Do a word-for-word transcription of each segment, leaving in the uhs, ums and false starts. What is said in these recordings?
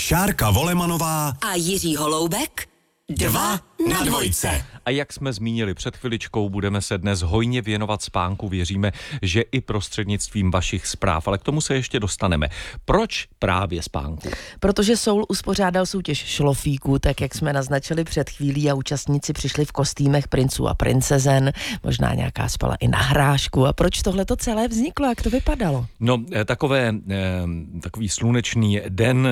Šárka Volemanová a Jiří Holoubek. Dva na dvojce. A jak jsme zmínili před chviličkou, budeme se dnes hojně věnovat spánku. Věříme, že i prostřednictvím vašich zpráv, ale k tomu se ještě dostaneme. Proč právě spánku? Protože Soul uspořádal soutěž šlofíků, tak jak jsme naznačili před chvílí, a účastníci přišli v kostýmech princů a princezen, možná nějaká spala i na hrášku. A proč tohle to celé vzniklo, jak to vypadalo? No, takové, takový slunečný den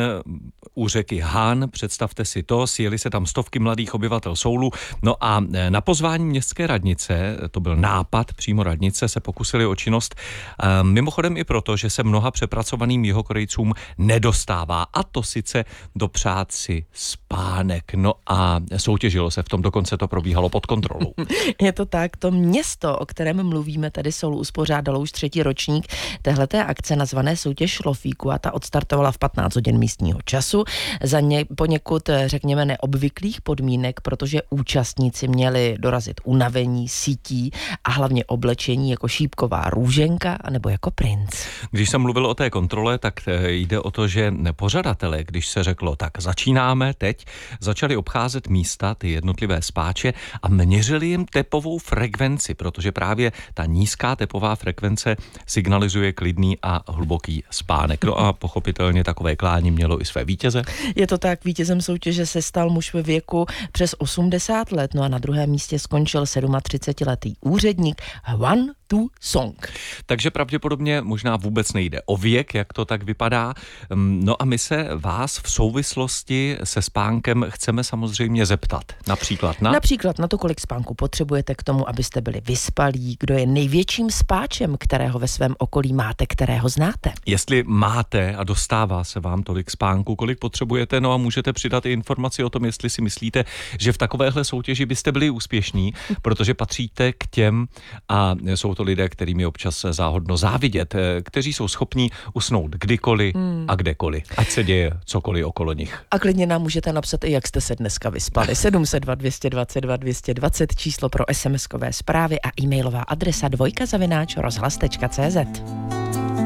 u řeky Han, představte si to, sjeli se tam stovky mladých obyvatel Soulu, no a na pozvání městské radnice, to byl nápad přímo radnice, se pokusili o činnost, mimochodem i proto, že se mnoha přepracovaným jihokorejcům nedostává, a to sice dopřát si spánek. No a soutěžilo se v tom, dokonce to probíhalo pod kontrolou. Je to tak, to město, o kterém mluvíme, tady Soul uspořádalo už třetí ročník téhleté akce nazvané soutěž šlofíku, a ta odstartovala v patnáct hodin místního času za ně, poněkud, řekněme, neobvyklých podmínek, protože účastníci měli dorazit unavení, sítí a hlavně oblečení jako šípková růženka anebo jako princ. Když jsem mluvil o té kontrole, tak jde o to, že pořadatelé, když se řeklo, tak začínáme teď, začali obcházet místa, ty jednotlivé spáče, a měřili jim tepovou frekvenci, protože právě ta nízká tepová frekvence signalizuje klidný a hluboký spánek. No a pochopitelně takové klání mělo i své vítěze. Je to tak, vítězem soutěže se stal muž ve věku přes osmdesát let, no a na druhém místě skončil třicetisedmiletý úředník Hwan Tu-song. Takže pravděpodobně možná vůbec nejde o věk, jak to tak vypadá. No a my se vás v souvislosti se spánkem chceme samozřejmě zeptat. Například na? Například na to, kolik spánku potřebujete k tomu, abyste byli vyspalí, kdo je největším spáčem, kterého ve svém okolí máte, kterého znáte. Jestli máte a dostává se vám tolik spánku, kolik potřebujete, no a můžete přidat i informaci o tom, jestli si myslíte, že v takovéhle soutěži byste byli úspěšní, protože patříte k těm, a jsou to lidé, kterým je občas záhodno závidět, kteří jsou schopní usnout kdykoliv hmm. a kdekoliv, ať se děje cokoliv okolo nich. A klidně nám můžete napsat i, jak jste se dneska vyspali. sedm set dva, dvě stě dvacet dva, dvě stě dvacet, číslo pro es em eskové zprávy a e-mailová adresa dvojka zavináč rozhlas tečka cé zet.